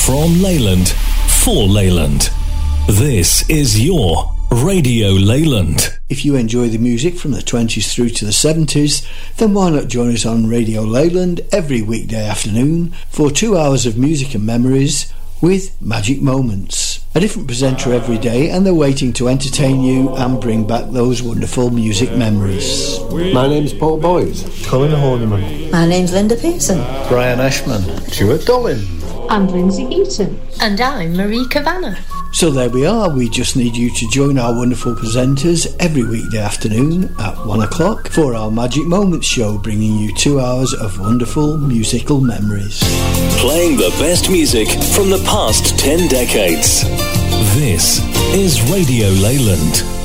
From Leyland, for Leyland. This is your Radio Leyland. If you enjoy the music from the 20s through to the 70s, then why not join us on Radio Leyland every weekday afternoon for 2 hours of music and memories with Magic Moments. A different presenter every day, and they're waiting to entertain you and bring back those wonderful music memories. My name's Paul Boyd. Colin Horniman. My name's Linda Pearson. Brian Ashman. Stuart Dollin. I'm Lindsay Eaton. And I'm Marie Kavanagh. So there we are. We just need you to join our wonderful presenters every weekday afternoon at 1 o'clock for our Magic Moments show, bringing you 2 hours of wonderful musical memories. Playing the best music from the past 10 decades. This is Radio Leyland.